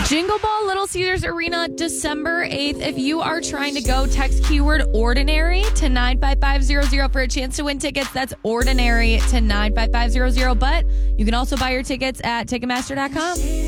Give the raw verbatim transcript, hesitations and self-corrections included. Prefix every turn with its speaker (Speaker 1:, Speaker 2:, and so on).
Speaker 1: Jingle Ball, Little Caesars Arena, December eighth. If you are trying to go, text keyword ordinary to nine five five zero zero for a chance to win tickets. That's ordinary to nine five five zero zero. But you can also buy your tickets at Ticketmaster dot com.